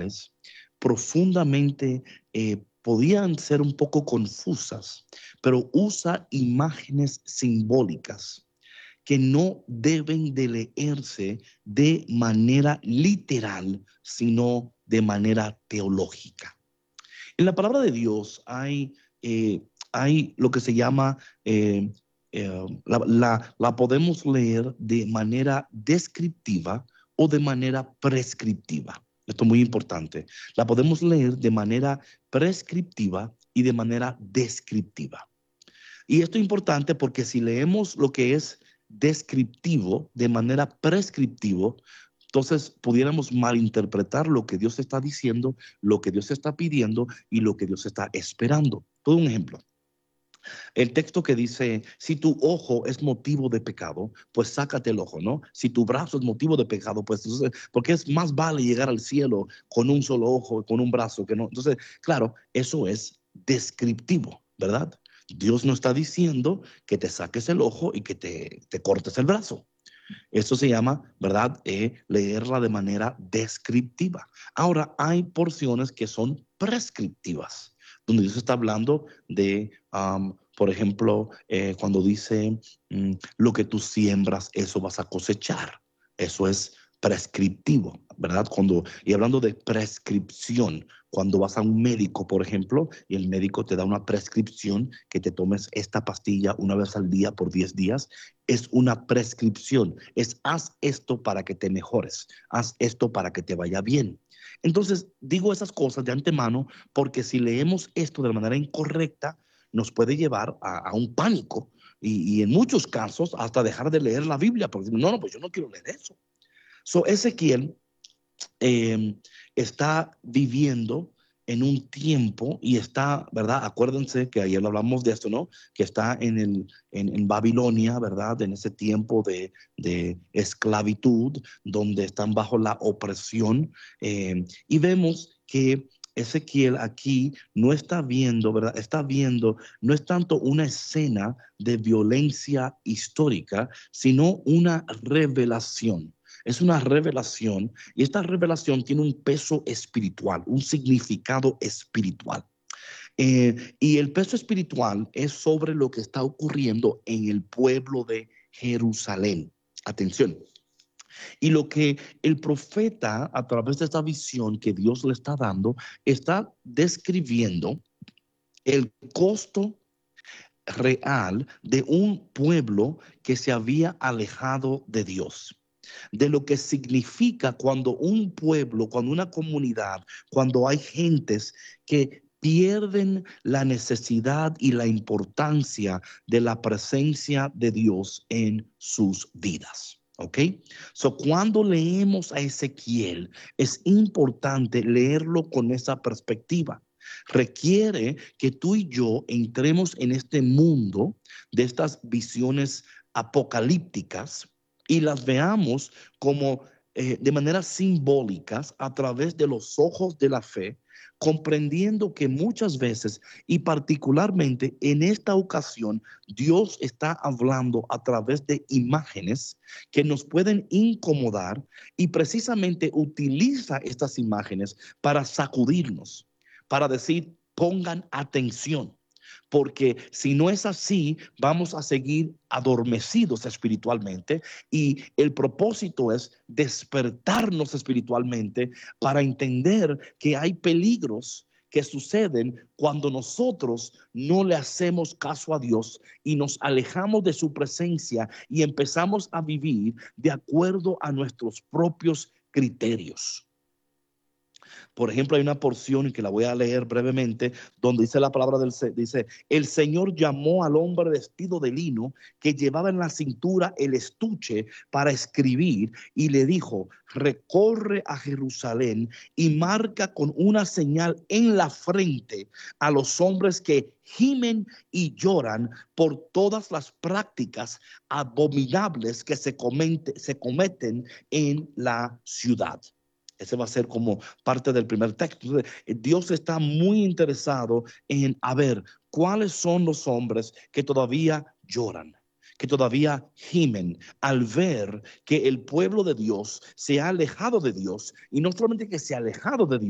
espirituales profundamente podían ser un poco confusas, pero usa imágenes simbólicas que no deben de leerse de manera literal, sino de manera teológica. En la palabra de Dios hay lo que se llama, la podemos leer de manera descriptiva o de manera prescriptiva. Esto es muy importante. La podemos leer de manera prescriptiva y de manera descriptiva. Y esto es importante porque si leemos lo que es descriptivo de manera prescriptivo, entonces pudiéramos malinterpretar lo que Dios está diciendo, lo que Dios está pidiendo y lo que Dios está esperando. Todo un ejemplo. El texto que dice, si tu ojo es motivo de pecado, pues sácate el ojo, ¿no? Si tu brazo es motivo de pecado, pues entonces, porque es más vale llegar al cielo con un solo ojo, con un brazo, que no. Entonces, claro, eso es descriptivo, ¿verdad? Dios no está diciendo que te saques el ojo y que te cortes el brazo. Eso se llama, ¿verdad? Leerla de manera descriptiva. Ahora, hay porciones que son prescriptivas, donde Dios está hablando de, por ejemplo, cuando dice, lo que tú siembras, eso vas a cosechar. Eso es prescriptivo, ¿verdad? Y hablando de prescripción, cuando vas a un médico, por ejemplo, y el médico te da una prescripción que te tomes esta pastilla una vez al día por 10 días, es una prescripción, es haz esto para que te mejores, haz esto para que te vaya bien. Entonces, digo esas cosas de antemano porque si leemos esto de manera incorrecta, nos puede llevar a un pánico y en muchos casos hasta dejar de leer la Biblia, porque no, pues yo no quiero leer eso. Ezequiel eh, está viviendo en un tiempo y está, ¿verdad? Acuérdense que ayer hablamos de esto, ¿no? Que está en Babilonia, ¿verdad? En ese tiempo de esclavitud, donde están bajo la opresión. Y vemos que Ezequiel aquí no está viendo, ¿verdad? Está viendo, no es tanto una escena de violencia histórica, sino una revelación. Es una revelación y esta revelación tiene un peso espiritual, un significado espiritual. Y el peso espiritual es sobre lo que está ocurriendo en el pueblo de Jerusalén. Atención. Y lo que el profeta, a través de esta visión que Dios le está dando, está describiendo el costo real de un pueblo que se había alejado de Dios, de lo que significa cuando un pueblo, cuando una comunidad, cuando hay gentes que pierden la necesidad y la importancia de la presencia de Dios en sus vidas. ¿Ok? Cuando leemos a Ezequiel, es importante leerlo con esa perspectiva. Requiere que tú y yo entremos en este mundo de estas visiones apocalípticas y las veamos como de manera simbólicas a través de los ojos de la fe, comprendiendo que muchas veces y particularmente en esta ocasión Dios está hablando a través de imágenes que nos pueden incomodar y precisamente utiliza estas imágenes para sacudirnos, para decir, pongan atención. Porque si no es así, vamos a seguir adormecidos espiritualmente y el propósito es despertarnos espiritualmente para entender que hay peligros que suceden cuando nosotros no le hacemos caso a Dios y nos alejamos de su presencia y empezamos a vivir de acuerdo a nuestros propios criterios. Por ejemplo, hay una porción que la voy a leer brevemente, donde dice la palabra dice, el Señor llamó al hombre vestido de lino que llevaba en la cintura el estuche para escribir y le dijo, recorre a Jerusalén y marca con una señal en la frente a los hombres que gimen y lloran por todas las prácticas abominables que se cometen en la ciudad. Ese va a ser como parte del primer texto. Entonces, Dios está muy interesado en ver cuáles son los hombres que todavía lloran, que todavía gimen al ver que el pueblo de Dios se ha alejado de Dios y no solamente que se ha alejado de Dios,